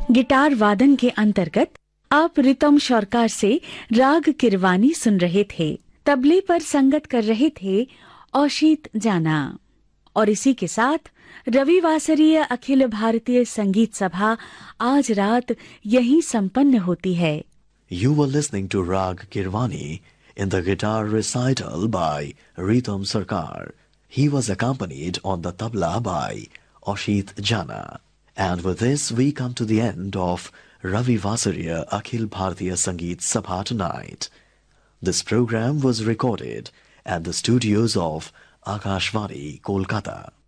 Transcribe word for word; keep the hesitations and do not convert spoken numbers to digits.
Guitar वादन के अंतर्गत आप रितम शौरकार से राग किरवानी सुन रहे थे। तबले पर संगत कर रहे थे औशीत जाना। और इसी के साथ रविवासरीय अखिल भारतीय संगीत सभा आज रात यहीं संपन्न होती है। You were listening to Rag Kirwani in the guitar recital by Ritam Sarkar. He was accompanied on the tabla by Ashit Jana. And with this, we come to the end of Ravi Vasariya Akhil Bharatiya Sangeet Sabha tonight. This program was recorded at the studios of Akashvani, Kolkata.